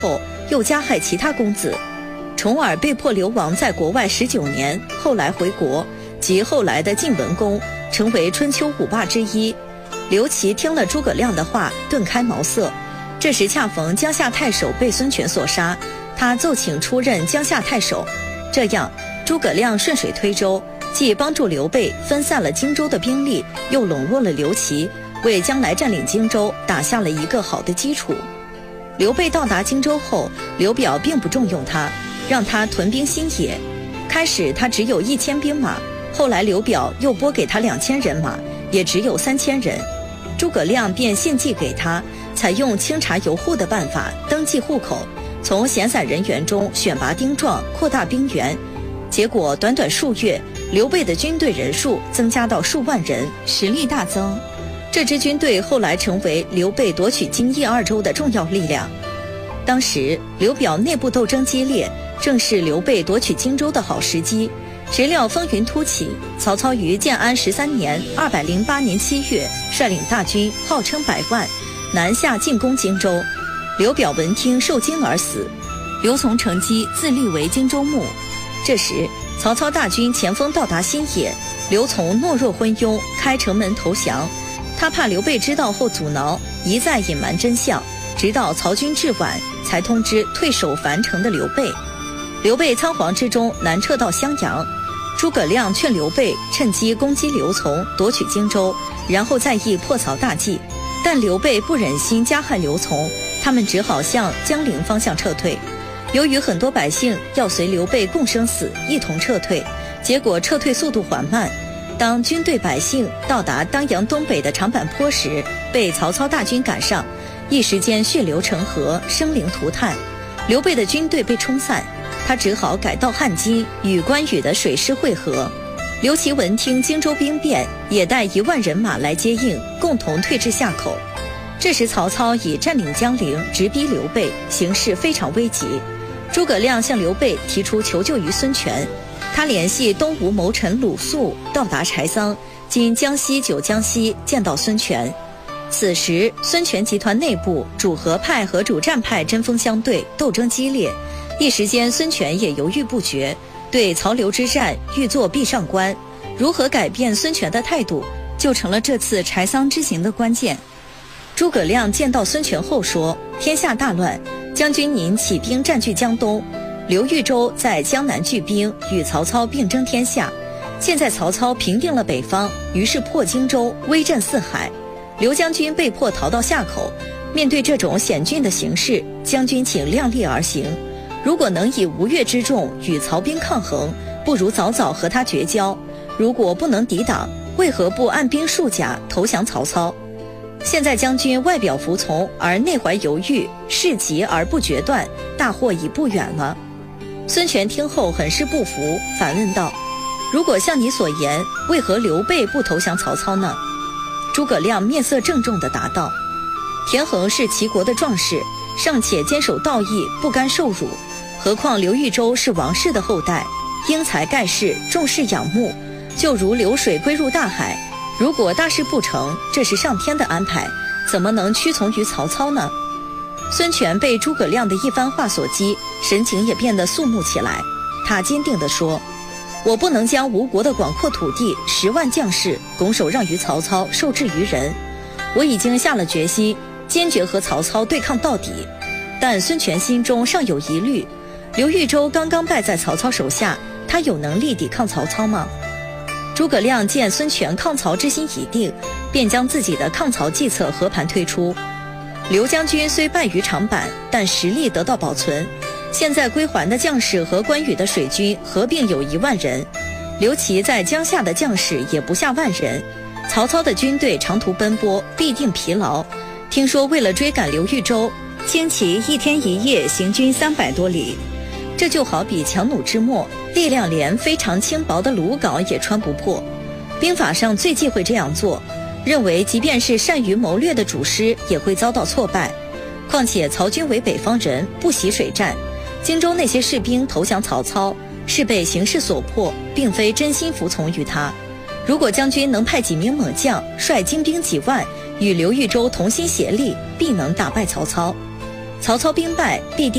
后又加害其他公子，重耳被迫流亡在国外19年，后来回国，及后来的晋文公，成为春秋五霸之一。刘琦听了诸葛亮的话，顿开茅塞。这时恰逢江夏太守被孙权所杀，他奏请出任江夏太守。这样，诸葛亮顺水推舟，既帮助刘备分散了荆州的兵力，又笼络了刘琦，为将来占领荆州打下了一个好的基础。刘备到达荆州后，刘表并不重用他，让他屯兵新野。开始他只有1000兵马，后来刘表又拨给他2000人马，也只有3000人。诸葛亮便献计给他，采用清查游户的办法登记户口，从闲散人员中选拔丁壮，扩大兵源。结果短短数月，刘备的军队人数增加到数万人，实力大增。这支军队后来成为刘备夺取荆益2州的重要力量。当时刘表内部斗争激烈，正是刘备夺取荆州的好时机。谁料风云突起，曹操于建安13年208年7月率领大军，号称100万，南下进攻荆州。刘表闻听受惊而死，刘琮乘机自立为荆州牧。这时曹操大军前锋到达新野，刘琮懦弱昏庸，开城门投降。他怕刘备知道后阻挠，一再隐瞒真相，直到曹军至晚，才通知退守樊城的刘备。刘备仓皇之中南撤到襄阳，诸葛亮劝刘备趁机攻击刘琮，夺取荆州，然后再议破曹大计。但刘备不忍心加害刘琮，他们只好向江陵方向撤退。由于很多百姓要随刘备共生死，一同撤退，结果撤退速度缓慢。当军队百姓到达当阳东北的长坂坡时，被曹操大军赶上，一时间血流成河，生灵涂炭。刘备的军队被冲散，他只好改道汉津，与关羽的水师会合。刘琦闻听荆州兵变，也带1万人马来接应，共同退至夏口。这时曹操已占领江陵，直逼刘备，形势非常危急。诸葛亮向刘备提出求救于孙权，他联系东吴谋臣鲁肃到达柴桑（今江西九江西），见到孙权。此时孙权集团内部主和派和主战派针锋相对，斗争激烈。一时间孙权也犹豫不决，对曹刘之战欲做壁上观。如何改变孙权的态度，就成了这次柴桑之行的关键。诸葛亮见到孙权后说：天下大乱，将军您起兵占据江东，刘豫州在江南聚兵，与曹操并争天下。现在曹操平定了北方，于是破荆州，威震四海。刘将军被迫逃到夏口，面对这种险峻的形势，将军请量力而行。如果能以吴越之众与曹兵抗衡，不如早早和他绝交；如果不能抵挡，为何不按兵束甲投降曹操？现在将军外表服从，而内怀犹豫，事急而不决断，大祸已不远了。孙权听后很是不服，反问道：如果像你所言，为何刘备不投降曹操呢？诸葛亮面色郑重地答道：田横是齐国的壮士，尚且坚守道义，不甘受辱，何况刘豫州是王室的后代，英才盖世，众士仰慕，就如流水归入大海。如果大事不成，这是上天的安排，怎么能屈从于曹操呢？孙权被诸葛亮的一番话所激，神情也变得肃穆起来。他坚定地说：我不能将吴国的广阔土地、10万将士拱手让于曹操，受制于人。我已经下了决心，坚决和曹操对抗到底。但孙权心中尚有疑虑，刘豫州刚刚败在曹操手下，他有能力抵抗曹操吗？诸葛亮见孙权抗曹之心已定，便将自己的抗曹计策和盘推出。刘将军虽败于长坂，但实力得到保存。现在归还的将士和关羽的水军合并有1万人，刘琦在江夏的将士也不下10000人。曹操的军队长途奔波，必定疲劳。听说为了追赶刘豫州，轻骑1天1夜行军300多里，这就好比强弩之末，力量连非常轻薄的鲁缟也穿不破。兵法上最忌讳这样做，认为即便是善于谋略的主师也会遭到挫败。况且曹军为北方人，不习水战，荆州那些士兵投降曹操，是被形势所迫，并非真心服从于他。如果将军能派几名猛将，率精兵几万，与刘豫州同心协力，必能打败曹操。 曹操兵败，必定